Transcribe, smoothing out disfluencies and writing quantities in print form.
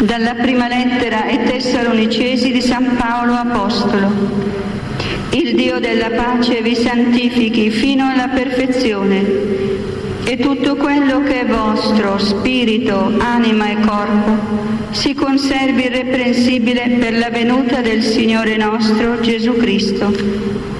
Dalla prima lettera ai Tessalonicesi di San Paolo Apostolo. Il Dio della pace vi santifichi fino alla perfezione, e tutto quello che è vostro, spirito, anima e corpo, si conservi irreprensibile per la venuta del Signore nostro Gesù Cristo.